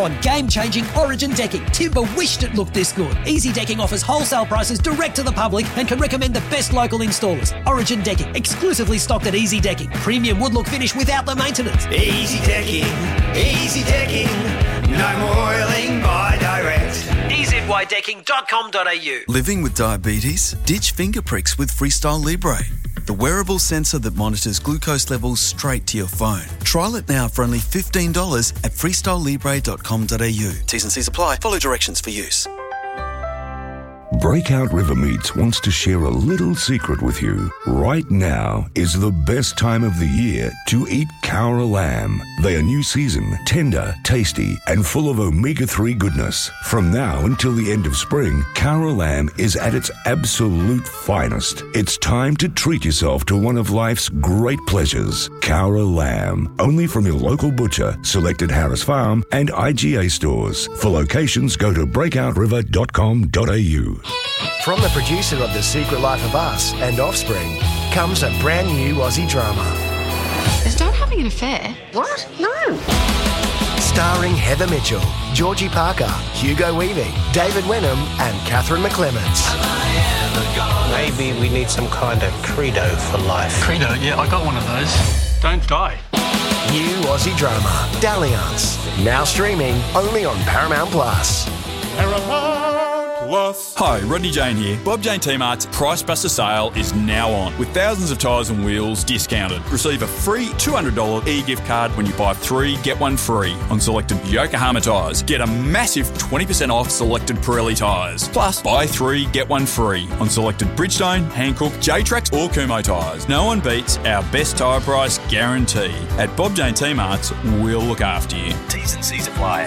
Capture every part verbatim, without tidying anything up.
now on game-changing Origin decking. Timber wished it looked this good. Easy Decking offers wholesale prices direct to the public and can recommend the best local installers. Origin Decking, exclusively stocked at Easy Decking. Premium wood look finish without the maintenance. Easy Decking, Easy Decking, no more oiling by direct. e z y decking dot com dot a u. Living with diabetes? Ditch finger pricks with Freestyle Libre, the wearable sensor that monitors glucose levels straight to your phone. Trial it now for only fifteen dollars at freestyle libre dot com dot a u. T's and C's apply. Follow directions for use. Breakout River Meats wants to share a little secret with you. Right now is the best time of the year to eat Cowra lamb. They are new season, tender, tasty, and full of omega three goodness. From now until the end of spring, Cowra lamb is at its absolute finest. It's time to treat yourself to one of life's great pleasures. Cowra lamb, only from your local butcher, selected Harris Farm and I G A stores. For locations, go to breakout river dot com dot a u. From the producer of The Secret Life of Us and Offspring comes a brand new Aussie drama. Is Dad having an affair? What? No. Starring Heather Mitchell, Georgie Parker, Hugo Weaving, David Wenham and Catherine McClements. Maybe we need some kind of credo for life. Credo? Yeah, I got one of those. Don't die. New Aussie drama, Dalliance. Now streaming only on Paramount Plus. Paramount Plus. Hi, Rodney Jane here. Bob Jane T-Mart's Price Buster sale is now on with thousands of tyres and wheels discounted. Receive a free two hundred dollars e-gift card when you buy three, get one free on selected Yokohama tyres. Get a massive twenty percent off selected Pirelli tyres. Plus, buy three, get one free on selected Bridgestone, Hankook, J-Trax or Kumho tyres. No one beats our best tyre price guarantee. At Bob Jane T-Mart's, we'll look after you. T's and C's apply.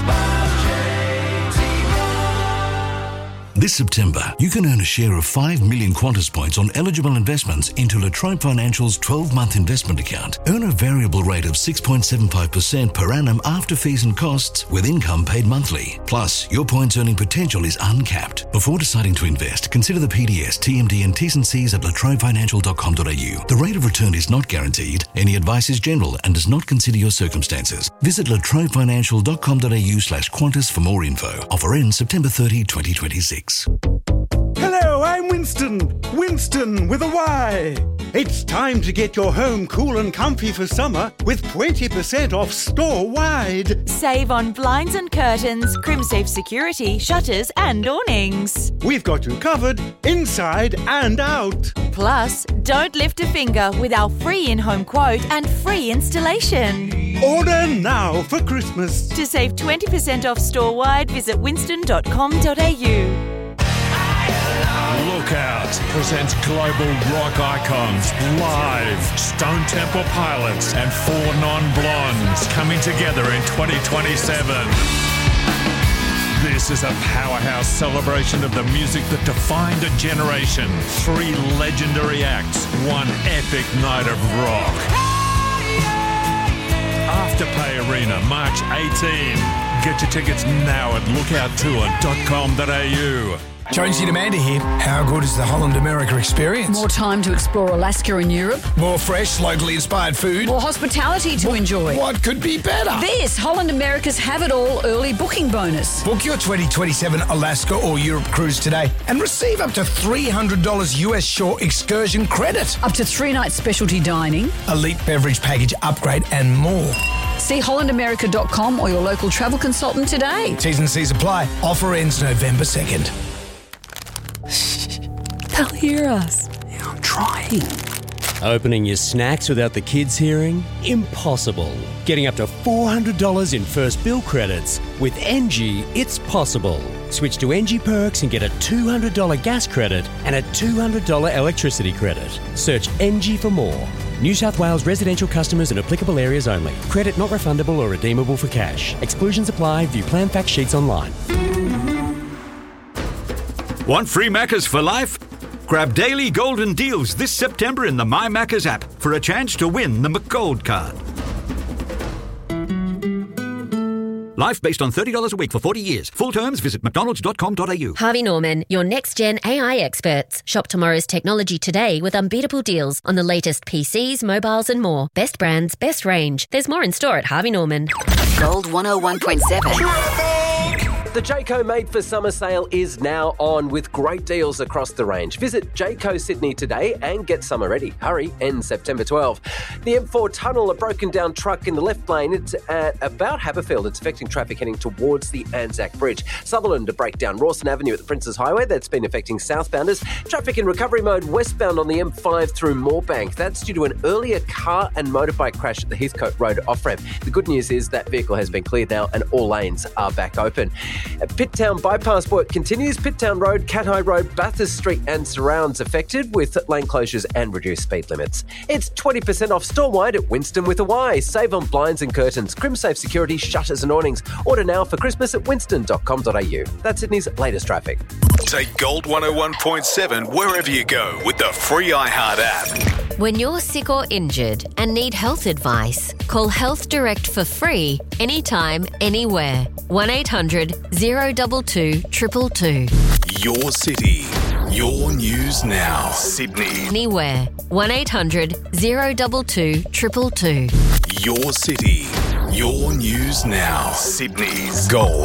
This September, you can earn a share of five million Qantas points on eligible investments into La Trobe Financial's twelve-month investment account. Earn a variable rate of six point seven five percent per annum after fees and costs with income paid monthly. Plus, your points earning potential is uncapped. Before deciding to invest, consider the P D S, T M D and T's and C's at la trobe financial dot com dot a u. The rate of return is not guaranteed. Any advice is general and does not consider your circumstances. Visit la trobe financial dot com dot a u slash Qantas for more info. Offer ends September thirtieth, twenty twenty-six. Hello, I'm Winston. Winston with a Y. It's time to get your home cool and comfy for summer with twenty percent off store-wide. Save on blinds and curtains, Crimsafe security, shutters and awnings. We've got you covered inside and out. Plus, don't lift a finger with our free in-home quote and free installation. Order now for Christmas. To save twenty percent off store-wide, visit winston dot com dot a u. Lookout presents global rock icons live. Stone Temple Pilots and Four Non-Blondes coming together in twenty twenty-seven. This is a powerhouse celebration of the music that defined a generation. Three legendary acts, one epic night of rock. Afterpay Arena, March eighteenth. Get your tickets now at lookout tour dot com dot a u. Jonesy and Amanda here. How good is the Holland America experience? More time to explore Alaska and Europe. More fresh, locally inspired food. More hospitality to what, enjoy. What could be better? This Holland America's Have It All early booking bonus. Book your twenty twenty-seven Alaska or Europe cruise today and receive up to three hundred dollars U S shore excursion credit. Up to three nights specialty dining. Elite beverage package upgrade and more. See holland america dot com or your local travel consultant today. T's and C's apply. Offer ends November second. They'll hear us. Yeah, I'm trying. Opening your snacks without the kids hearing? Impossible. Getting up to four hundred dollars in first bill credits. With Engie, it's possible. Switch to Engie Perks and get a two hundred dollars gas credit and a two hundred dollars electricity credit. Search Engie for more. New South Wales residential customers in applicable areas only. Credit not refundable or redeemable for cash. Exclusions apply. View plan fact sheets online. Want free Maccas for life? Grab daily golden deals this September in the My Maccas app for a chance to win the McGold card. Life based on thirty dollars a week for forty years. Full terms, visit mcdonalds dot com dot a u. Harvey Norman, your next-gen A I experts. Shop tomorrow's technology today with unbeatable deals on the latest P Cs, mobiles and more. Best brands, best range. There's more in store at Harvey Norman. Gold one oh one point seven. The Jayco Made for Summer sale is now on with great deals across the range. Visit Jayco Sydney today and get summer ready. Hurry, ends September twelfth. The M four tunnel, a broken down truck in the left lane. It's at about Haberfield. It's affecting traffic heading towards the Anzac Bridge. Sutherland, a breakdown Rawson Avenue at the Princes Highway. That's been affecting southbounders. Traffic in recovery mode westbound on the M five through Moorebank. That's due to an earlier car and motorbike crash at the Heathcote Road off-ramp. The good news is that vehicle has been cleared now and all lanes are back open. Pitttown bypass work continues. Pitttown Road, Cat High Road, Bathurst Street and surrounds affected with lane closures and reduced speed limits. It's twenty percent off store-wide at Winston with a Y. Save on blinds and curtains, Crimsafe security, shutters and awnings. Order now for Christmas at winston dot com dot a u. That's Sydney's latest traffic. Take Gold one oh one point seven wherever you go with the free iHeart app. When you're sick or injured and need health advice, call Health Direct for free anytime, anywhere. one eight hundred oh two two two two. Your city, your news now. Sydney. Anywhere. one eight hundred oh two two two two. Your city, your news now. Sydney's Gold